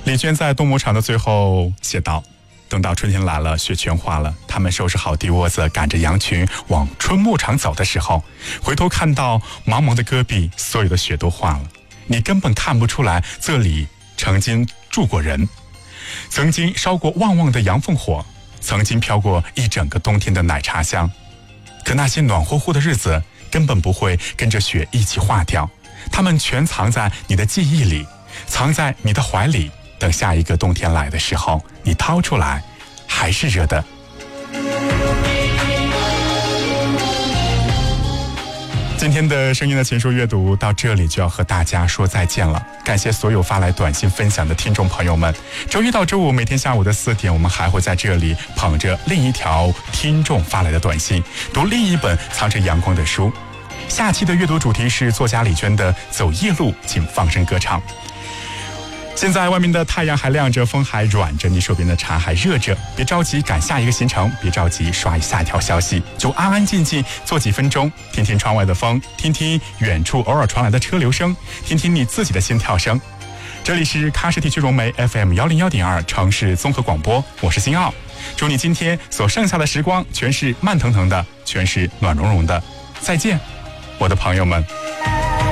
李娟在冬牧场的最后写道，等到春天来了，雪全化了，他们收拾好地窝子，赶着羊群往春牧场走的时候，回头看到茫茫的戈壁，所有的雪都化了，你根本看不出来这里曾经住过人，曾经烧过旺旺的洋烽火，曾经飘过一整个冬天的奶茶香。可那些暖乎乎的日子根本不会跟着雪一起化掉，它们全藏在你的记忆里，藏在你的怀里，等下一个冬天来的时候，你掏出来还是热的。今天的声音的情书阅读到这里就要和大家说再见了，感谢所有发来短信分享的听众朋友们。周一到周五每天下午的4点，我们还会在这里捧着另一条听众发来的短信，读另一本藏着阳光的书。下期的阅读主题是作家李娟的《走夜路，请放声歌唱》。现在外面的太阳还亮着，风还软着，你手边的茶还热着，别着急赶下一个行程，别着急刷下一条消息，就安安静静坐几分钟，听听窗外的风，听听远处偶尔传来的车流声，听听你自己的心跳声。这里是喀什地区融媒 FM101.2 城市综合广播，我是辛奥。祝你今天所剩下的时光全是慢腾腾的，全是暖融融的。再见，我的朋友们。